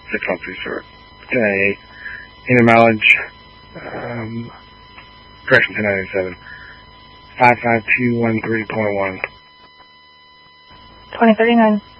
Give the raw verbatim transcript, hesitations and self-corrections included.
six one three, sir. ten ninety-eight. Inner mileage, um, correction, ten ninety-seven. five five two one three point one. twenty thirty-nine.